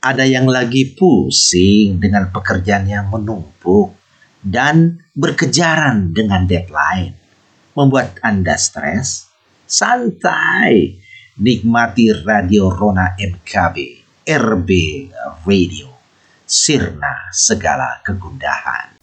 Ada yang lagi pusing dengan pekerjaan yang menumpuk dan berkejaran dengan deadline. Membuat Anda stres? Santai. Nikmati Radio Rona MKB, RB Radio. Sirna segala kegundahan.